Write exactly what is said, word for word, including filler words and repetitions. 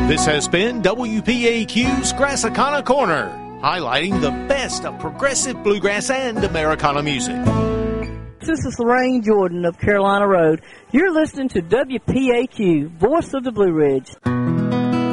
This has been W P A Q's Grassicana Corner, highlighting the best of progressive bluegrass and Americana music. This is Lorraine Jordan of Carolina Road. You're listening to W P A Q, Voice of the Blue Ridge.